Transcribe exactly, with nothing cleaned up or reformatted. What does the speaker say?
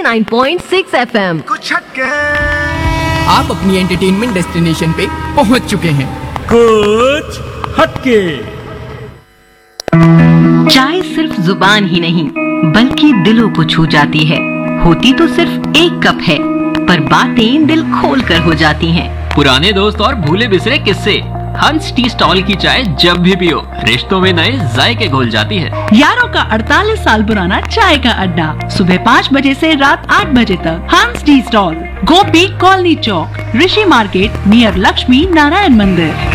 Nine point six F M. कुछ हटके आप अपनी एंटरटेनमेंट डेस्टिनेशन पे पहुंच चुके हैं। कुछ हटके। चाय सिर्फ जुबान ही नहीं बल्कि दिलों को छू जाती है। होती तो सिर्फ एक कप है पर बातें दिल खोल कर हो जाती हैं। पुराने दोस्त और भूले बिसरे किस्से, हंस टी स्टॉल की चाय जब भी पियो रिश्तों में नए जायके घोल जाती है। यारों का अड़तालीस साल पुराना चाय का अड्डा, सुबह पाँच बजे से रात आठ बजे तक। हंस टी स्टॉल, गोपी कॉलोनी चौक, ऋषि मार्केट, नियर लक्ष्मी नारायण मंदिर।